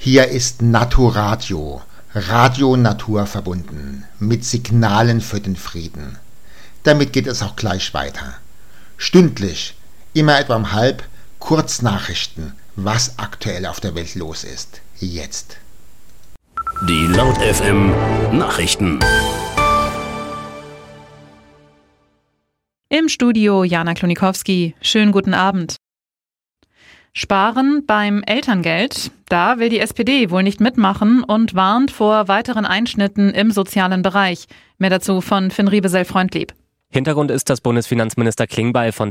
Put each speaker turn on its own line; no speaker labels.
Hier ist Naturadio, Radio Natur verbunden, mit Signalen für den Frieden. Damit geht es auch gleich weiter. Stündlich, immer etwa um 12:30, Kurznachrichten, was aktuell auf der Welt los ist. Jetzt.
Die Laut FM Nachrichten.
Im Studio Jana Klonikowski. Schönen guten Abend. Sparen beim Elterngeld? Da will die SPD wohl nicht mitmachen und warnt vor weiteren Einschnitten im sozialen Bereich. Mehr dazu von Finn Riebesell-Freundlieb.
Hintergrund ist, dass Bundesfinanzminister Klingbeil von